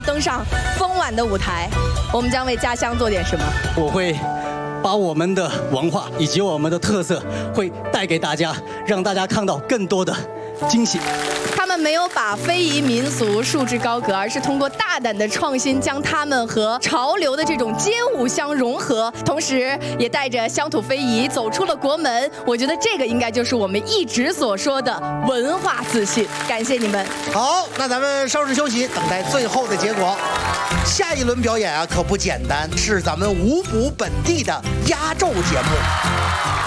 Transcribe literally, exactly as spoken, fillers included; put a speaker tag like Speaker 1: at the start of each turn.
Speaker 1: 登上丰晚的舞台，我们将为家乡做点什么？
Speaker 2: 我会把我们的文化以及我们的特色会带给大家，让大家看到更多的惊喜。
Speaker 1: 他们没有把非遗民俗束之高阁，而是通过大胆的创新，将它们和潮流的这种街舞相融合，同时也带着乡土非遗走出了国门。我觉得这个应该就是我们一直所说的文化自信。感谢你们。
Speaker 3: 好，那咱们稍事休息，等待最后的结果。下一轮表演啊，可不简单，是咱们五补本地的压轴节目。